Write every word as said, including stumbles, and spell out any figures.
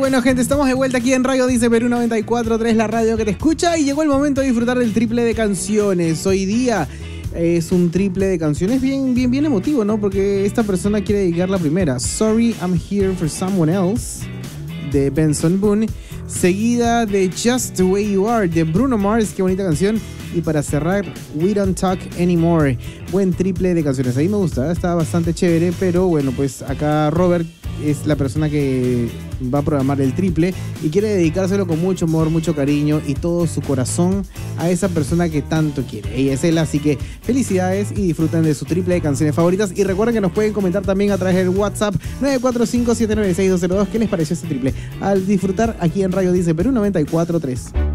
bueno, gente, estamos de vuelta aquí en Radio Dice Perú noventa y cuatro punto tres, la radio que te escucha, y llegó el momento de disfrutar del triple de canciones. Hoy día es un triple de canciones bien, bien, bien emotivo, ¿no? Porque esta persona quiere dedicar la primera, Sorry I'm Here for Someone Else, de Benson Boone, seguida de Just the Way You Are, de Bruno Mars, qué bonita canción, y para cerrar, We Don't Talk Anymore. Buen triple de canciones, ahí me gusta, está bastante chévere, pero bueno, pues acá Robert es la persona que va a programar el triple y quiere dedicárselo con mucho amor, mucho cariño y todo su corazón a esa persona que tanto quiere. Ella es él, así que felicidades y disfruten de su triple de canciones favoritas. Y recuerden que nos pueden comentar también a través del WhatsApp nueve cuatro cinco, siete nueve seis, dos cero dos qué les pareció este triple al disfrutar aquí en Radio Dice Perú noventa y cuatro punto tres.